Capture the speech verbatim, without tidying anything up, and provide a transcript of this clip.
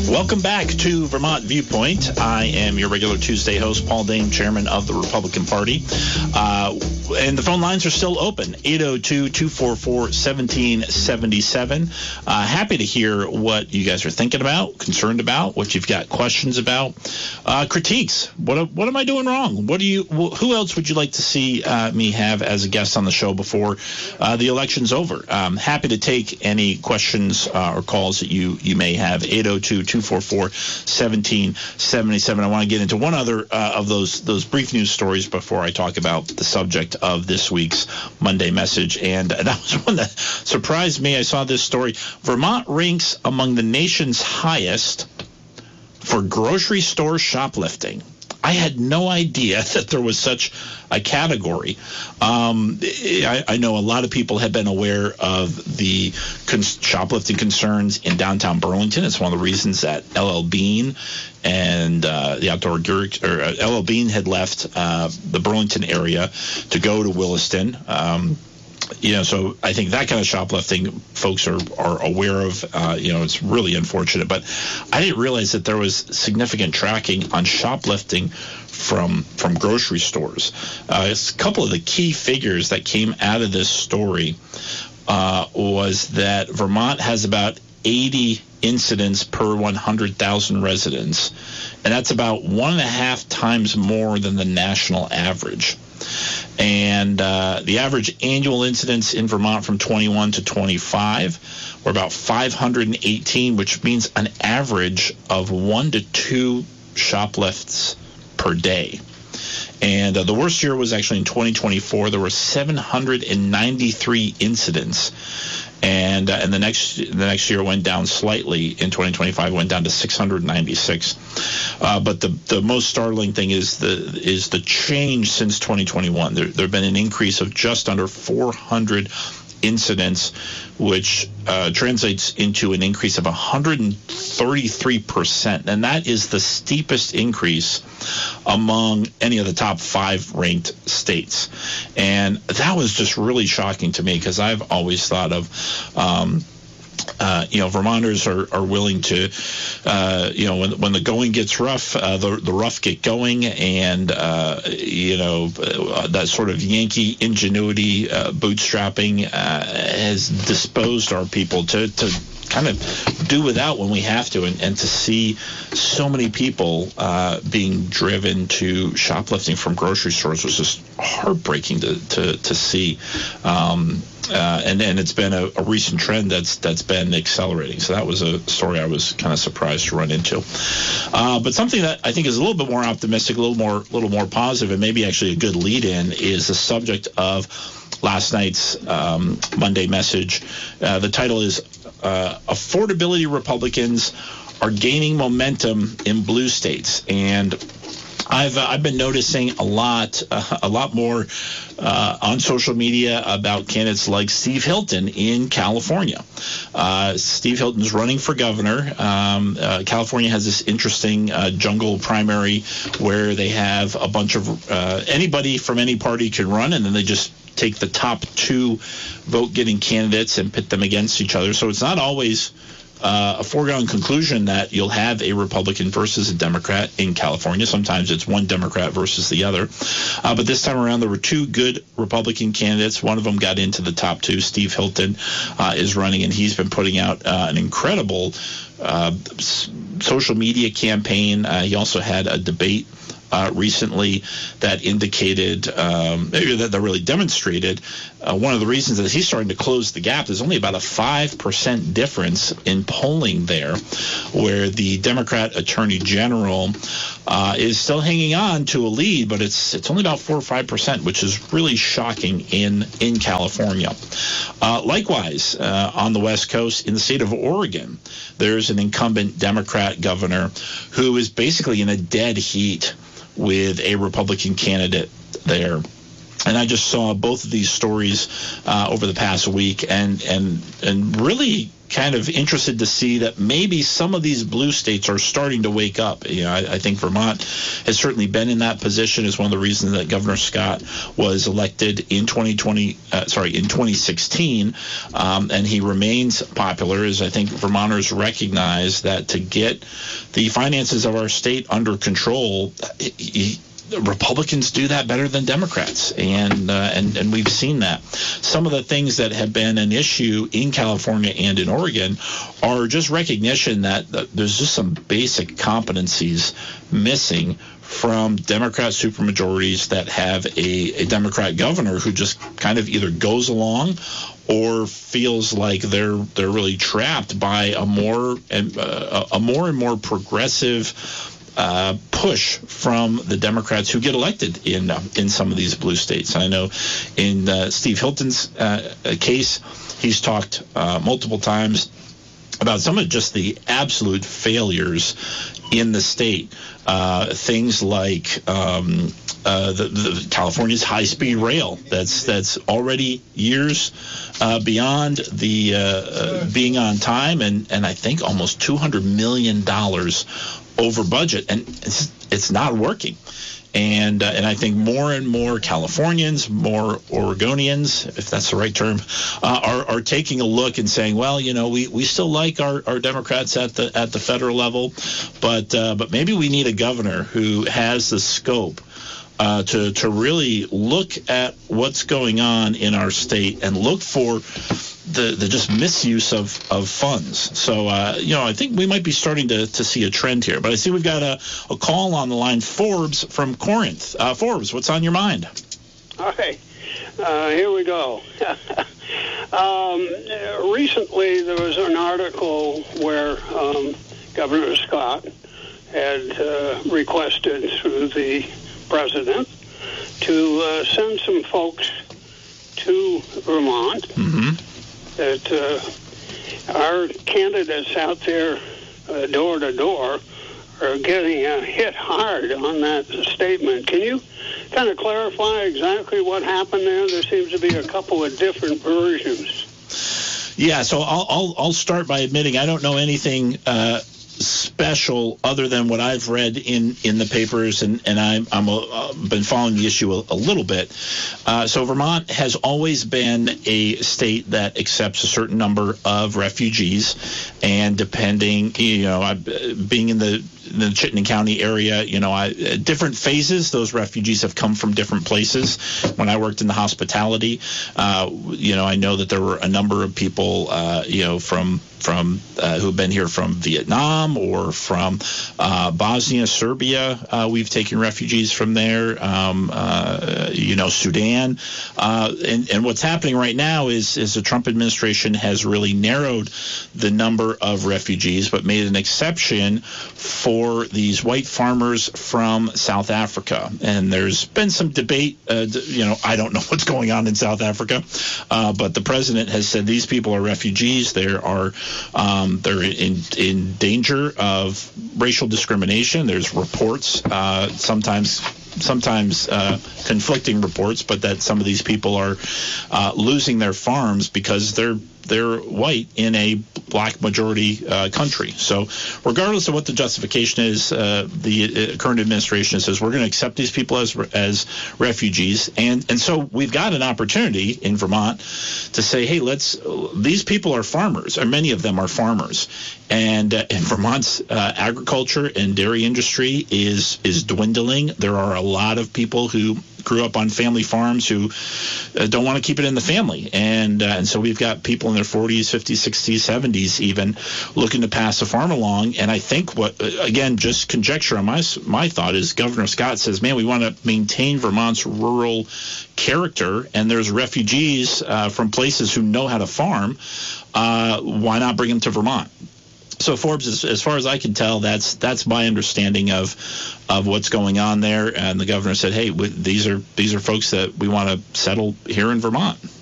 Welcome back to Vermont Viewpoint. I am your regular Tuesday host, Paul Dane, chairman of the Republican Party. Uh, and the phone lines are still open, eight oh two, two four four, one seven seven seven. Uh, happy to hear what you guys are thinking about, concerned about, what you've got questions about, uh, critiques. What what am I doing wrong? What do you? Who else would you like to see uh, me have as a guest on the show before uh, the election's over? Um, happy to take any questions uh, or calls that you, you may have, eight oh two, two four four, one seven seven seven. I want to get into one other uh, of those those brief news stories before I talk about the subject of this week's Monday message. And that was one that surprised me. I saw this story. Vermont ranks among the nation's highest for grocery store shoplifting. I had no idea that there was such a category. Um, I, I know a lot of people have been aware of the cons- shoplifting concerns in downtown Burlington. It's one of the reasons that L L Bean and uh, the outdoor Gurk, or uh, L L Bean had left uh, the Burlington area to go to Williston. Um, You know, so I think that kind of shoplifting folks are, are aware of. Uh, you know, it's really unfortunate. But I didn't realize that there was significant tracking on shoplifting from from grocery stores. Uh, it's a couple of the key figures that came out of this story uh, was that Vermont has about eighty incidents per one hundred thousand residents, and that's about one and a half times more than the national average. And uh, the average annual incidents in Vermont from twenty-one to twenty-five were about five hundred eighteen, which means an average of one to two shoplifts per day. And uh, the worst year was actually in twenty twenty-four. There were seven hundred ninety-three incidents. And uh, and the next the next year went down slightly. In twenty twenty-five, went down to six hundred ninety-six. Uh, but the, the most startling thing is the is the change since twenty twenty-one. There there have been an increase of just under four hundred incidents, which uh, translates into an increase of one hundred thirty-three percent, and that is the steepest increase among any of the top five ranked states. And that was just really shocking to me, because I've always thought of um, Uh, you know, Vermonters are, are willing to, uh, you know, when when the going gets rough, uh, the the rough get going, and uh, you know uh, that sort of Yankee ingenuity, uh, bootstrapping uh, has disposed our people to to kind of do without when we have to, and, and to see so many people uh, being driven to shoplifting from grocery stores was just heartbreaking to to, to see. Um, Uh, and and it's been a, a recent trend that's that's been accelerating. So that was a story I was kind of surprised to run into. Uh, but something that I think is a little bit more optimistic, a little more little more positive, and maybe actually a good lead-in is the subject of last night's um, Monday message. Uh, the title is uh, Affordability Republicans Are Gaining Momentum in Blue States. And I've uh, I've been noticing a lot, uh, a lot more uh, on social media about candidates like Steve Hilton in California. Uh, Steve Hilton's running for governor. Um, uh, California has this interesting uh, jungle primary where they have a bunch of uh, anybody from any party can run, and then they just take the top two vote-getting candidates and pit them against each other. So it's not always Uh, a foregone conclusion that you'll have a Republican versus a Democrat in California. Sometimes it's one Democrat versus the other. Uh, but this time around, there were two good Republican candidates. One of them got into the top two. Steve Hilton uh, is running, and he's been putting out uh, an incredible uh, s- social media campaign. Uh, he also had a debate Uh, recently that indicated, um, that, that really demonstrated uh, one of the reasons that he's starting to close the gap. There's only about a five percent difference in polling there, where the Democrat Attorney General uh, is still hanging on to a lead, but it's it's only about four or five percent, which is really shocking in, in California. Uh, likewise, uh, on the West Coast, in the state of Oregon, there's an incumbent Democrat governor who is basically in a dead heat with a Republican candidate there. And I just saw both of these stories uh, over the past week, and and and really kind of interested to see that maybe some of these blue states are starting to wake up. You know, I, I think Vermont has certainly been in that position. Is one of the reasons that Governor Scott was elected in twenty twenty, uh, sorry, in twenty sixteen, um, and he remains popular. Is I think Vermonters recognize that to get the finances of our state under control, he, Republicans do that better than Democrats, and uh, and and we've seen that. Some of the things that have been an issue in California and in Oregon are just recognition that, that there's just some basic competencies missing from Democrat supermajorities that have a, a Democrat governor who just kind of either goes along or feels like they're they're really trapped by a more uh, a more and more progressive Uh, push from the Democrats who get elected in uh, in some of these blue states. I know in uh, Steve Hilton's uh, case, he's talked uh, multiple times about some of just the absolute failures in the state. Uh, things like um, uh, the, the California's high-speed rail that's that's already years uh, beyond the uh, uh, being on time, and, and I think almost two hundred million dollars over budget, and it's, it's not working. And uh, and I think more and more Californians, more Oregonians, if that's the right term, uh, are are taking a look and saying, well, you know, we, we still like our, our Democrats at the at the federal level, but uh, but maybe we need a governor who has the scope uh, to to really look at what's going on in our state and look for the, the just misuse of, of funds. So, uh, you know, I think we might be starting to, to see a trend here. But I see we've got a, a call on the line. Forbes from Corinth. Uh, Forbes, what's on your mind? All right. Uh, here we go. um, recently, there was an article where um, Governor Scott had uh, requested through the president to uh, send some folks to Vermont. Mm-hmm. That uh, our candidates out there, uh, door to door, are getting uh, hit hard on that statement. Can you kind of clarify exactly what happened there? There seems to be a couple of different versions. Yeah, so I'll I'll, I'll start by admitting I don't know anything uh, special other than what I've read in, in the papers, and, and I'm, I'm a, uh, been following the issue a, a little bit. Uh, so Vermont has always been a state that accepts a certain number of refugees, and depending, you know, I, being in the the Chittenden County area, you know, I, different phases, those refugees have come from different places. When I worked in the hospitality, uh, you know, I know that there were a number of people, uh, you know, from from uh, who've been here from Vietnam or from uh, Bosnia, Serbia. Uh, we've taken refugees from there, um, uh, you know, Sudan. Uh, and, and what's happening right now is, is the Trump administration has really narrowed the number of refugees, but made an exception for these white farmers from South Africa. And there's been some debate, uh, you know, I don't know what's going on in South Africa, uh, but the president has said these people are refugees. There are Um, they're in, in danger of racial discrimination. There's reports, uh, sometimes sometimes uh, conflicting reports, but that some of these people are uh, losing their farms because they're they're white in a black majority uh, country. So regardless of what the justification is, uh, the uh, current administration says we're going to accept these people as as refugees. And, and so we've got an opportunity in Vermont to say, hey, let's these people are farmers, or many of them are farmers. And, uh, and Vermont's uh, agriculture and dairy industry is is dwindling. There are a lot of people who grew up on family farms who uh, don't want to keep it in the family. And, uh, and so we've got people in their forties, fifties, sixties, seventies even looking to pass a farm along. And I think what, again, just conjecture on my, my thought is Governor Scott says, man, we want to maintain Vermont's rural character, and there's refugees uh, from places who know how to farm. Uh, why not bring them to Vermont? So Forbes, as, as far as I can tell, that's that's my understanding of of what's going on there. And the governor said, "Hey, w- these are these are folks that we want to settle here in Vermont."